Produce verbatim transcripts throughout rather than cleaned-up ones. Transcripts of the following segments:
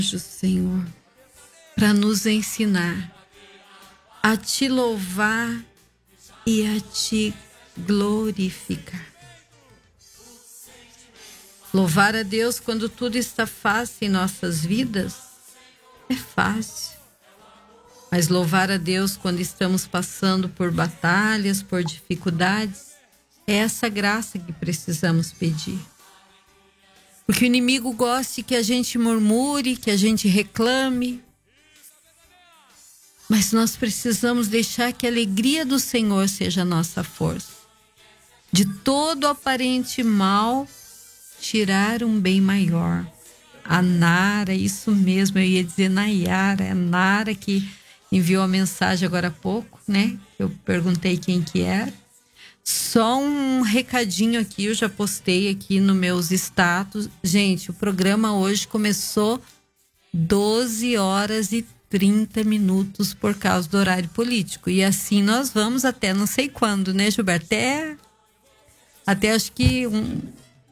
Senhor, para nos ensinar a te louvar e a te glorificar. Louvar a Deus quando tudo está fácil em nossas vidas é fácil. Mas louvar a Deus quando estamos passando por batalhas, por dificuldades, é essa graça que precisamos pedir. Porque o inimigo gosta que a gente murmure, que a gente reclame. Mas nós precisamos deixar que a alegria do Senhor seja a nossa força. De todo aparente mal, tirar um bem maior. A Nara, isso mesmo, eu ia dizer Nayara, a Nara que enviou a mensagem agora há pouco, né? Eu perguntei quem que era. Só um recadinho aqui, eu já postei aqui nos meus status. Gente, o programa hoje começou doze horas e trinta minutos por causa do horário político. E assim nós vamos até não sei quando, né, Gilberto? Até, até acho que um,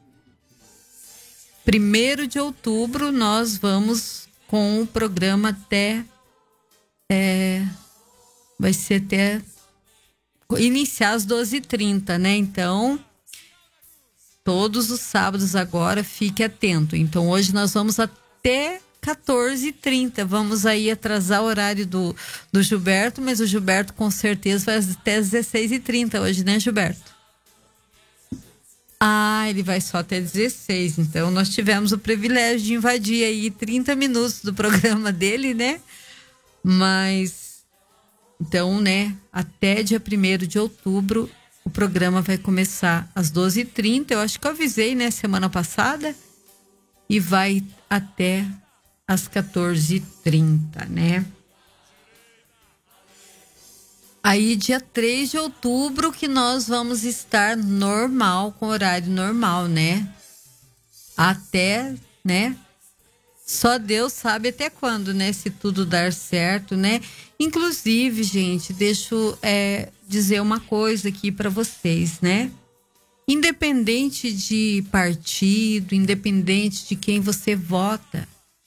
primeiro de outubro nós vamos com o programa até... É, vai ser até... iniciar às doze e trinta, né? Então, todos os sábados agora, fique atento. Então, hoje nós vamos até quatorze e trinta. Vamos aí atrasar o horário do, do Gilberto, mas o Gilberto com certeza vai até dezesseis e trinta hoje, né, Gilberto? Ah, ele vai só até dezesseis. Então, nós tivemos o privilégio de invadir aí trinta minutos do programa dele, né? Mas... Então, né, até dia primeiro de outubro, o programa vai começar às doze e trinta. Eu acho que eu avisei, né, semana passada. E vai até às quatorze e trinta, né? Aí, dia três de outubro, que nós vamos estar normal, com horário normal, né? Até, né? Só Deus sabe até quando, né? Se tudo dar certo, né? Inclusive, gente, deixa eu é, dizer uma coisa aqui para vocês, né? Independente de partido, independente de quem você vota,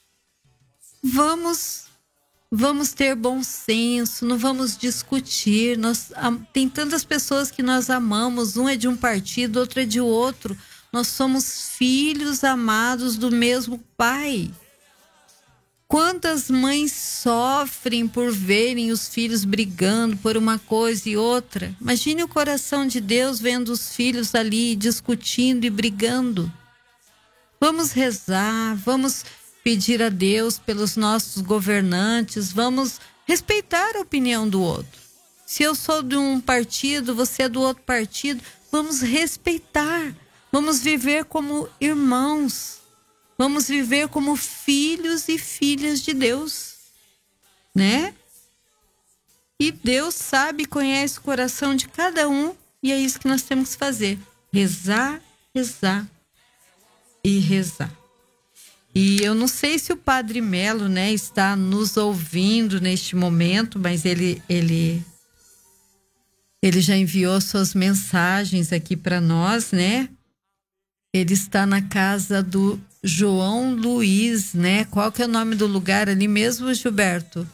vamos, vamos ter bom senso, não vamos discutir. Nós, tem tantas pessoas que nós amamos, um é de um partido, outro é de outro. Nós somos filhos amados do mesmo Pai. Quantas mães sofrem por verem os filhos brigando por uma coisa e outra? Imagine o coração de Deus vendo os filhos ali discutindo e brigando. Vamos rezar, vamos pedir a Deus pelos nossos governantes, vamos respeitar a opinião do outro. Se eu sou de um partido, você é do outro partido, vamos respeitar, vamos viver como irmãos. Vamos viver como filhos e filhas de Deus, né? E Deus sabe, conhece o coração de cada um, e é isso que nós temos que fazer. Rezar, rezar e rezar. E eu não sei se o Padre Melo, né, está nos ouvindo neste momento, mas ele, ele, ele já enviou suas mensagens aqui para nós, né? Ele está na casa do João Luiz, né? Qual que é o nome do lugar ali mesmo, Gilberto?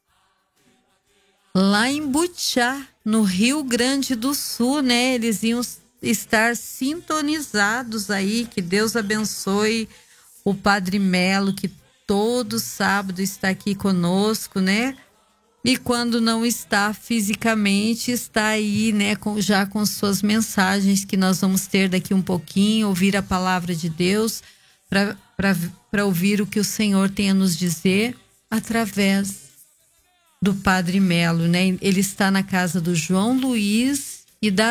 Lá em Butiá, no Rio Grande do Sul, né? Eles iam estar sintonizados aí. Que Deus abençoe o Padre Melo, que todo sábado está aqui conosco, né? E quando não está fisicamente, está aí, né? Com, já com suas mensagens que nós vamos ter daqui um pouquinho, ouvir a palavra de Deus, para ouvir o que o Senhor tem a nos dizer através do Padre Melo, né? Ele está na casa do João Luiz e da